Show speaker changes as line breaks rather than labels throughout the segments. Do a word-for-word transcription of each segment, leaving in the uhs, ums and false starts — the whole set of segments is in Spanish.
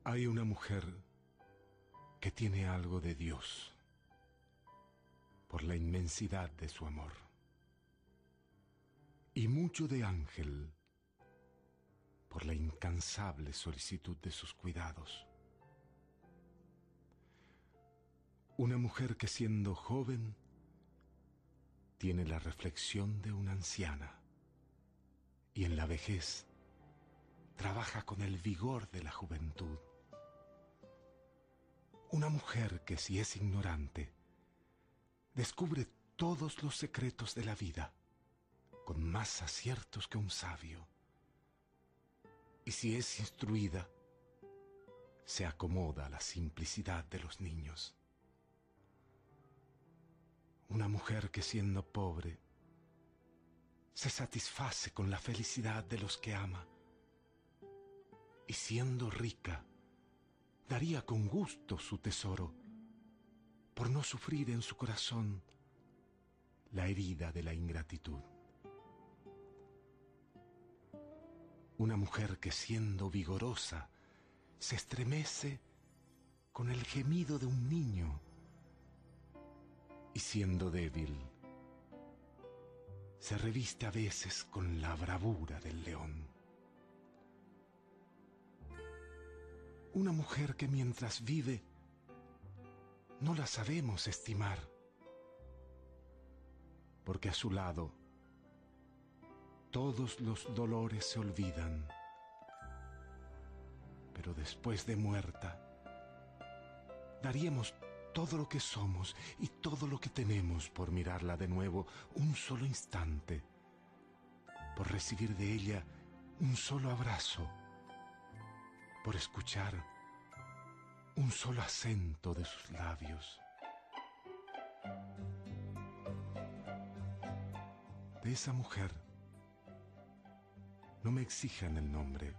Hay una mujer que tiene algo de Dios por la inmensidad de su amor y mucho de ángel por la incansable solicitud de sus cuidados. Una mujer que siendo joven tiene la reflexión de una anciana y en la vejez trabaja con el vigor de la juventud. Una mujer que, si es ignorante, descubre todos los secretos de la vida con más aciertos que un sabio. Y si es instruida, se acomoda a la simplicidad de los niños. Una mujer que, siendo pobre, se satisface con la felicidad de los que ama. Y siendo rica, daría con gusto su tesoro por no sufrir en su corazón la herida de la ingratitud. Una mujer que, siendo vigorosa, se estremece con el gemido de un niño y siendo débil, se reviste a veces con la bravura del león. Una mujer que mientras vive no la sabemos estimar, porque a su lado todos los dolores se olvidan, pero después de muerta daríamos todo lo que somos y todo lo que tenemos por mirarla de nuevo un solo instante, por recibir de ella un solo abrazo, por escuchar un solo acento de sus labios. De esa mujer no me exijan el nombre,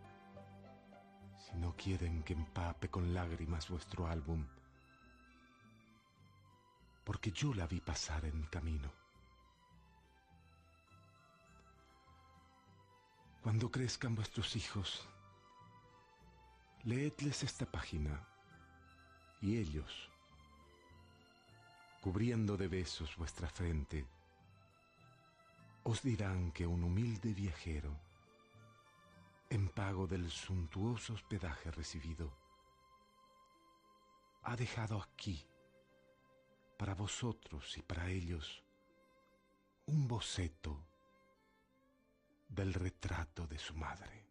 si no quieren que empape con lágrimas vuestro álbum, porque yo la vi pasar en mi camino. Cuando crezcan vuestros hijos, leedles esta página, y ellos, cubriendo de besos vuestra frente, os dirán que un humilde viajero, en pago del suntuoso hospedaje recibido, ha dejado aquí, para vosotros y para ellos, un boceto del retrato de su madre.